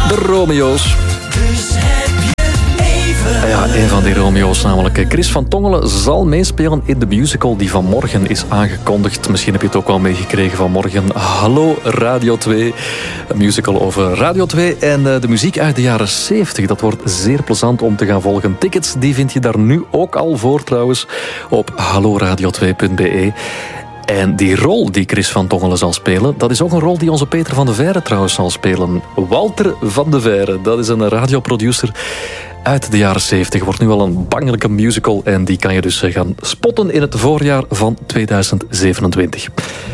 De Romeo's. Ja, een van die Romeo's, namelijk Chris van Tongelen, zal meespelen in de musical die vanmorgen is aangekondigd. Misschien heb je het ook wel meegekregen vanmorgen. Hallo Radio 2, een musical over Radio 2 en de muziek uit de jaren 70. Dat wordt zeer plezant om te gaan volgen. Tickets die vind je daar nu ook al voor trouwens op halloradio2.be. En die rol die Chris van Tongelen zal spelen, dat is ook een rol die onze Peter van de Veire trouwens zal spelen. Walter van de Veire, dat is een radioproducer uit de jaren 70. Wordt nu al een bangelijke musical en die kan je dus gaan spotten in het voorjaar van 2027.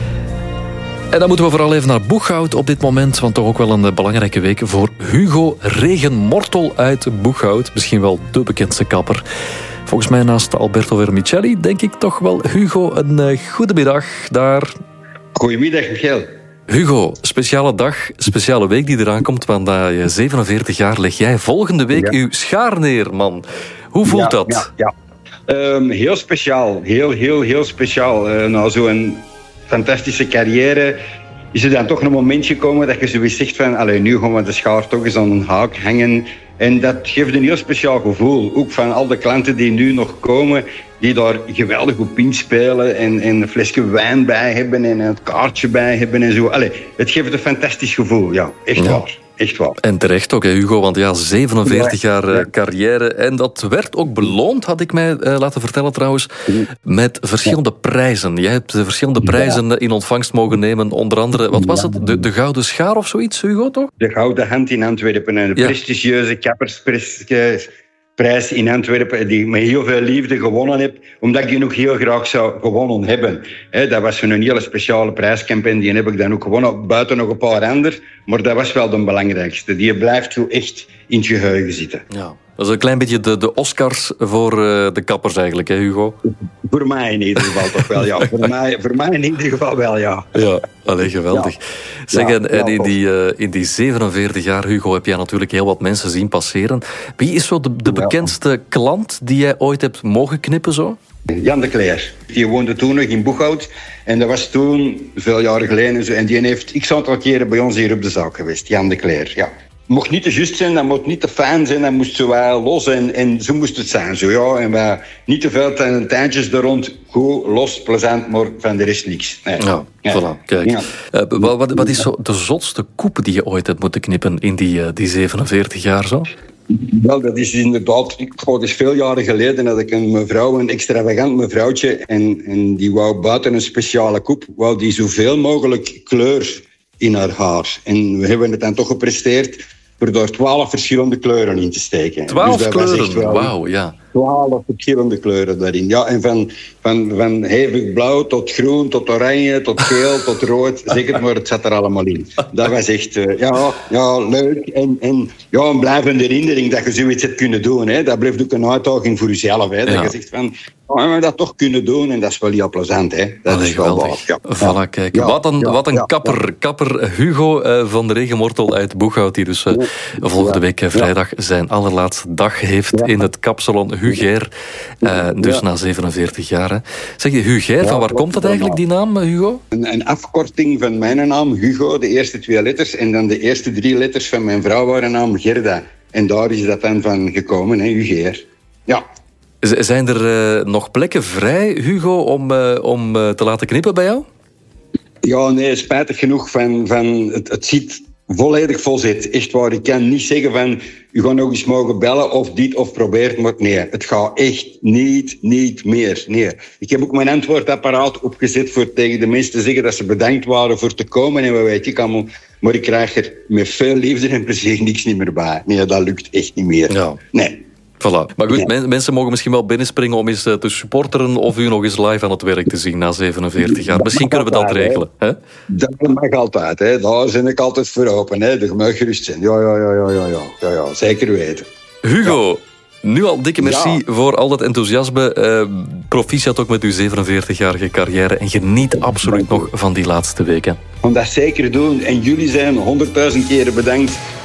En dan moeten we vooral even naar Boeghout op dit moment, want toch ook wel een belangrijke week voor Hugo Regenmortel uit Boeghout. Misschien wel de bekendste kapper. Volgens mij naast Alberto Vermicelli denk ik toch wel Hugo een goede middag daar. Goedemiddag, Michiel. Hugo, speciale dag, speciale week die eraan komt, want na je 47 jaar leg jij volgende week uw schaar neer, man. Hoe voelt dat? Ja. Heel speciaal. Heel speciaal. Na zo'n fantastische carrière is er dan toch een momentje gekomen dat je zoiets zegt van nu gaan we de schaar toch eens aan een haak hangen. En dat geeft een heel speciaal gevoel. Ook van al de klanten die nu nog komen, die daar geweldig op inspelen en een flesje wijn bij hebben en een kaartje bij hebben en zo. Het geeft een fantastisch gevoel, ja. Echt waar. Echt waar. En terecht ook, hè, Hugo, want 47 jaar carrière. En dat werd ook beloond, had ik mij laten vertellen trouwens, met verschillende prijzen. Jij hebt verschillende prijzen in ontvangst mogen nemen. Onder andere, wat was het? De Gouden Schaar of zoiets, Hugo, toch? De Gouden Hand in Antwerpen en de prestigieuze kappersprijs in Antwerpen, die ik met heel veel liefde gewonnen heb, omdat ik die nog heel graag zou gewonnen hebben. Dat was een hele speciale prijscampagne, die heb ik dan ook gewonnen, buiten nog een paar anderen, maar dat was wel de belangrijkste. Die blijft zo echt in het geheugen zitten. Ja. Dat is een klein beetje de Oscars voor de kappers eigenlijk, hè, Hugo? Voor mij in ieder geval toch wel, ja. voor mij in ieder geval wel, ja. Ja, geweldig. Zeg, en in die 47 jaar, Hugo, heb jij natuurlijk heel wat mensen zien passeren. Wie is zo de bekendste klant die jij ooit hebt mogen knippen, zo? Jan de Cler. Die woonde toen nog in Boeghout. En dat was toen, veel jaren geleden. En die heeft x-aantal keren bij ons hier op de zaak geweest. Jan de Cler, ja. Mocht niet te juist zijn, dat mocht niet te fijn zijn, dat moest zo wel los en zo moest het zijn. Zo, ja. En wij niet te veel tijntjes er rond, goed, los, plezant, maar van de rest niks. Nee. Ja, voilà, kijk. Ja. Wat is zo de zotste koep die je ooit hebt moeten knippen in die 47 jaar zo? Wel, dat is inderdaad, dat is veel jaren geleden dat ik een extravagant mevrouwtje, en die wou buiten een speciale koep, wou die zoveel mogelijk kleur in haar haar. En we hebben het dan toch gepresteerd door daar 12 verschillende kleuren in te steken. 12 dus kleuren? Wauw, ja. 12 verschillende kleuren daarin. Ja, en van hevig blauw tot groen, tot oranje, tot geel, tot rood. Zeg het maar, het zat er allemaal in. Dat was echt leuk. En een blijvende herinnering dat je zoiets hebt kunnen doen. Hè. Dat blijft ook een uitdaging voor jezelf. Hè. Dat je zegt van, we dat toch kunnen doen. En dat is wel heel plezant. Hè. Dat is wel waar. Ja. Voilà, kijk. Ja, wat een kapper. Kapper Hugo van de Regenmortel uit Boeghout, die dus volgende week vrijdag zijn allerlaatste dag heeft in het kapsalon Huger. Dus na 47 jaar. Hè. Zeg je Huger, van waar komt dat eigenlijk, die naam, Hugo? Een afkorting van mijn naam, Hugo, de eerste 2 letters. En dan de eerste 3 letters van mijn vrouw waren naam Gerda. En daar is dat dan van gekomen, hè, Huger. Ja. Zijn er nog plekken vrij, Hugo, om te laten knippen bij jou? Ja, nee, spijtig genoeg van het zit volledig vol zit. Echt waar, ik kan niet zeggen van u gaat nog eens mogen bellen of dit of probeert, maar nee, het gaat echt niet meer. Nee. Ik heb ook mijn antwoordapparaat opgezet voor tegen de mensen te zeggen dat ze bedankt waren voor te komen en wat weet ik allemaal. Maar ik krijg er met veel liefde en plezier niks niet meer bij. Nee, dat lukt echt niet meer. Ja. Nee. Voilà. Maar goed, mensen mogen misschien wel binnenspringen om eens te supporteren of u nog eens live aan het werk te zien na 47 jaar. Misschien kunnen we dat regelen. Hè? Dat mag altijd. Hè? Daar ben ik altijd voor open. Hè? Dat mag gerust zijn. Ja, zeker weten. Hugo, nu al dikke merci voor al dat enthousiasme. Proficiat ook met uw 47-jarige carrière. En geniet absoluut nog van die laatste weken. Om dat zeker doen. En jullie zijn 100.000 keren bedankt